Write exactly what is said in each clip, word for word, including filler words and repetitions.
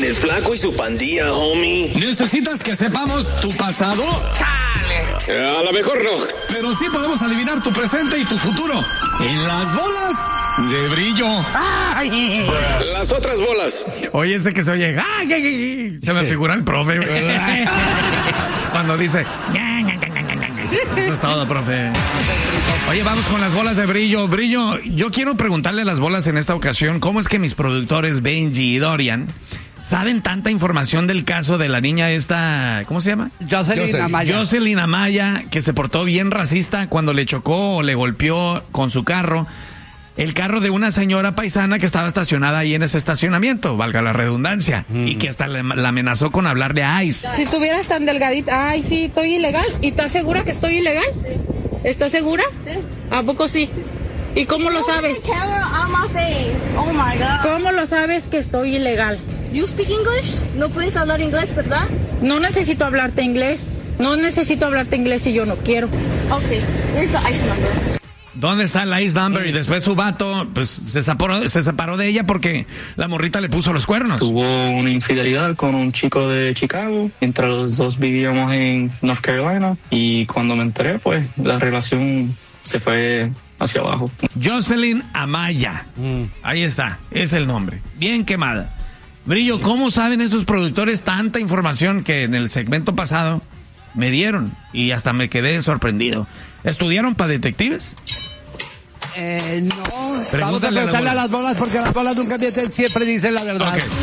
En el Flaco y su Pandilla, homie. ¿Necesitas que sepamos tu pasado? ¡Chale! A lo mejor no. Pero sí podemos adivinar tu presente y tu futuro. En las bolas de brillo. ¡Ay! Las otras bolas. Oye, ese que se oye, ¡ay, ay, ay! Se me figura el profe, ¿verdad? Cuando dice, eso es todo, profe. Oye, vamos con las bolas de brillo. Brillo, yo quiero preguntarle a las bolas en esta ocasión, ¿cómo es que mis productores Benji y Dorian saben tanta información del caso de la niña esta, ¿cómo se llama? Jocelyn, Jocelyn. Amaya. Jocelyn Amaya, que se portó bien racista cuando le chocó o le golpeó con su carro el carro de una señora paisana que estaba estacionada ahí en ese estacionamiento, valga la redundancia, mm. y que hasta le, la amenazó con hablarle a ICE. Si estuvieras tan delgadita, ay, sí, estoy ilegal. ¿Y estás segura que estoy ilegal? Sí. ¿Estás segura? Sí. ¿A poco sí? ¿Y cómo lo sabes? Oh my God. ¿Cómo lo sabes que estoy ilegal? You speak English? No puedes hablar inglés, ¿verdad? No necesito hablarte inglés. No necesito hablarte inglés si yo no quiero. Okay, here's the ICE number. ¿Dónde está el ICE number? Y después su vato, pues, se separó, se separó de ella porque la morrita le puso los cuernos. Tuvo una infidelidad con un chico de Chicago, mientras los dos vivíamos en North Carolina, y cuando me enteré, pues, la relación se fue hacia abajo. Jocelyn Amaya. Mm. Ahí está, es el nombre. Bien quemada. Brillo, ¿cómo saben esos productores tanta información que en el segmento pasado me dieron? Y hasta me quedé sorprendido. ¿Estudiaron para detectives? Eh, no. Vamos a preguntarle a las bolas porque las bolas nunca mienten, siempre dicen la verdad. Okay.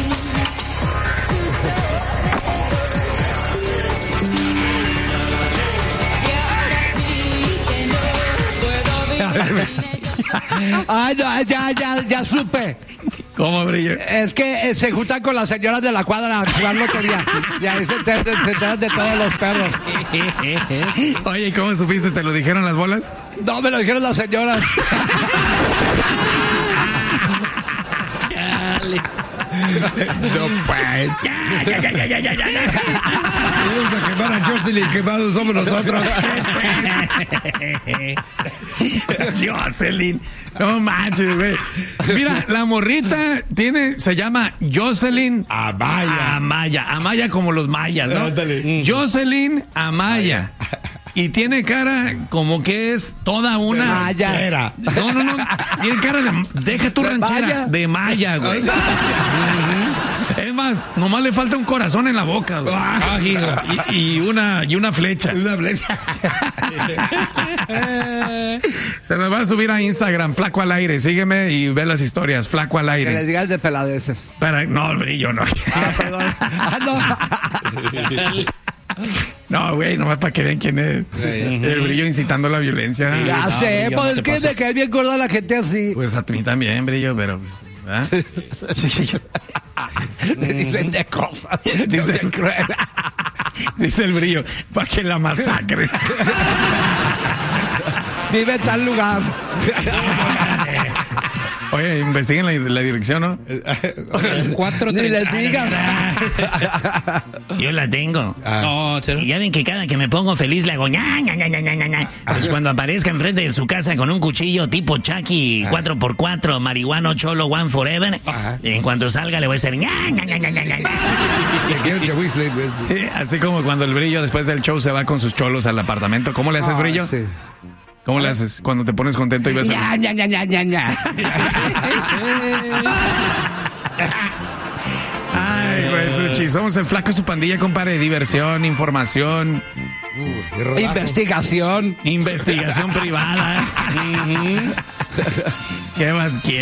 Ay, no, ya, ya, ya supe. ¿Cómo, Brillo? Es que eh, se juntan con las señoras de la cuadra a jugar lotería. Y ahí se enteran, se enteran de todos los perros. Oye, ¿y cómo supiste? ¿Te lo dijeron las bolas? No, me lo dijeron las señoras. No, pues. Ya, ya, ya, ya, ya, ya, ya. Vamos a quemar a Jocelyn, quemados somos nosotros. Jocelyn, no manches, güey. Mira, la morrita tiene, se llama Jocelyn Amaya. Amaya, Amaya como los mayas, ¿no? Ándale. Jocelyn Amaya. Y tiene cara como que es toda una maya. No, no, no. Tiene cara de. Deja tu ¿De ranchera. maya? De maya, güey. Es más, nomás le falta un corazón en la boca, güey. Y, y una y una flecha. Una flecha. Se nos va a subir a Instagram, Flaco al Aire. Sígueme y ve las historias, Flaco al Aire. Que les digas de peladeces. Para, no, Brillo, no. Ah, perdón. Ah, no. No, güey, nomás para que vean quién es. Sí. El Brillo incitando la violencia. Sí, ya no, sé, Brillo, pues no es que me cae bien gorda la gente así. Pues a mí también, Brillo, pero... ¿verdad? Te dicen de cosas. Dice, dice el Brillo, para que la masacre. Vive en tal lugar. Oye, investiguen la, la dirección, ¿no? Cuatro, Ni les digas. Yo la tengo. Ah. No, ¿cero? Y ya ven que cada que me pongo feliz le hago ña, ña, ña, ña, ña, ña. Pues cuando aparezca enfrente de su casa con un cuchillo tipo Chucky, cuatro por cuatro, marihuano, cholo, one forever, ajá, en cuanto salga le voy a hacer ña, ña, ña, ña, ña, ña. Así como cuando el Brillo después del show se va con sus cholos al apartamento. ¿Cómo le haces, ah, Brillo? Sí. ¿Cómo le haces cuando te pones contento y ves ña, ña, ña, ña, ña, ña. Ay, güey, Suchi, somos el Flaco y su Pandilla, compadre. Diversión, información, uh, investigación, investigación privada. ¿Qué más quieres?